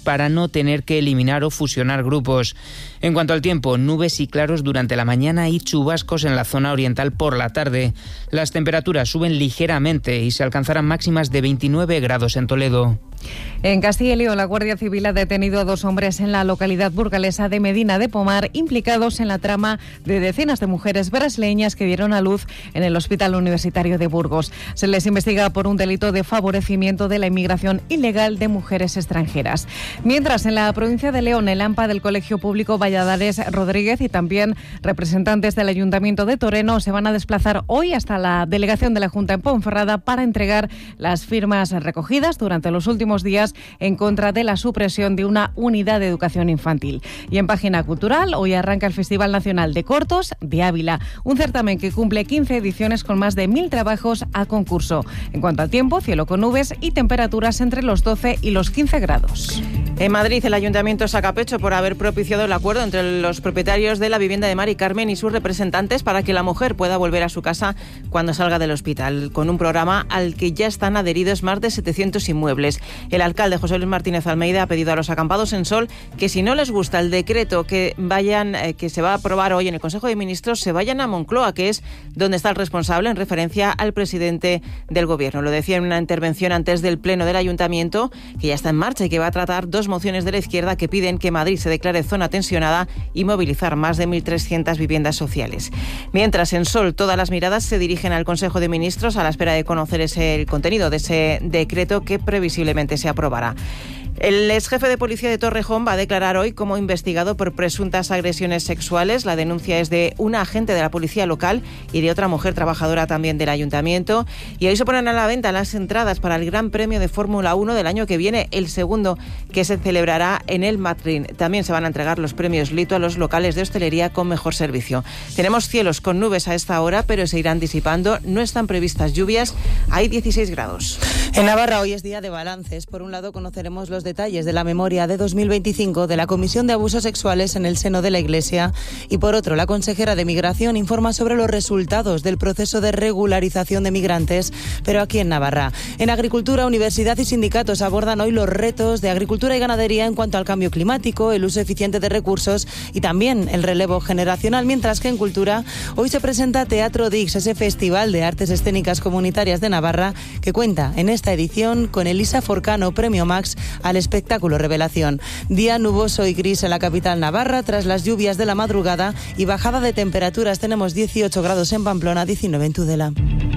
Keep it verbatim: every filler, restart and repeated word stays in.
para no tener que eliminar o fusionar grupos. En cuanto al tiempo, nubes y claros durante la mañana y chubascos en la zona oriental por la tarde. Las temperaturas suben ligeramente y se alcanzarán máximas de veintinueve grados en Toledo. En Castilla y León, la Guardia Civil ha detenido a dos hombres en la localidad burgalesa de Medina de Pomar, implicados en la trama de decenas de mujeres brasileñas que dieron a luz en el Hospital Universitario de Burgos. Se les investiga por un delito de favorecimiento de la inmigración ilegal de mujeres extranjeras. Mientras, en la provincia de León, el A M P A del Colegio Público Valladares Rodríguez y también representantes del Ayuntamiento de Toreno se van a desplazar hoy hasta la delegación de la Junta en Ponferrada para entregar las firmas recogidas durante los últimos días en contra de la supresión de una unidad de educación infantil. Y en página cultural, hoy arranca el Festival Nacional de Cortos de Ávila, un certamen que cumple quince ediciones con más de mil trabajos a concurso. En cuanto al tiempo, cielo con nubes y temperaturas entre los doce y los quince grados. En Madrid, el Ayuntamiento saca pecho por haber propiciado el acuerdo entre los propietarios de la vivienda de Mari Carmen y sus representantes para que la mujer pueda volver a su casa cuando salga del hospital, con un programa al que ya están adheridos más de setecientos inmuebles. El alcalde José Luis Martínez Almeida ha pedido a los acampados en Sol que si no les gusta el decreto que vayan eh, que se va a aprobar hoy en el Consejo de Ministros, se vayan a Moncloa, que es donde está el responsable, en referencia al presidente del Gobierno. Lo decía en una intervención antes del Pleno del Ayuntamiento, que ya está en marcha y que va a tratar dos mociones de la izquierda que piden que Madrid se declare zona tensionada y movilizar más de mil trescientas viviendas sociales. Mientras, en Sol, todas las miradas se dirigen al Consejo de Ministros a la espera de conocer ese, el contenido de ese decreto que previsiblemente se aprobará. El exjefe de policía de Torrejón va a declarar hoy como investigado por presuntas agresiones sexuales. La denuncia es de una agente de la policía local y de otra mujer trabajadora también del ayuntamiento. Y hoy se ponen a la venta las entradas para el Gran Premio de Fórmula uno del año que viene, el segundo que se celebrará en el Madrid. También se van a entregar los premios Lito a los locales de hostelería con mejor servicio. Tenemos cielos con nubes a esta hora, pero se irán disipando. No están previstas lluvias. Hay dieciséis grados. En Navarra hoy es día de balances. Por un lado, conoceremos los detalles de la memoria de dos mil veinticinco de la Comisión de Abusos Sexuales en el seno de la Iglesia y por otro, la consejera de Migración informa sobre los resultados del proceso de regularización de migrantes, pero aquí en Navarra. En Agricultura, Universidad y sindicatos abordan hoy los retos de agricultura y ganadería en cuanto al cambio climático, el uso eficiente de recursos y también el relevo generacional, mientras que en Cultura hoy se presenta Teatro Dix, ese festival de artes escénicas comunitarias de Navarra que cuenta en esta edición con Elisa Forcano, Premio Max al espectáculo Revelación. Día nuboso y gris en la capital navarra tras las lluvias de la madrugada y bajada de temperaturas. Tenemos dieciocho grados en Pamplona, diecinueve en Tudela.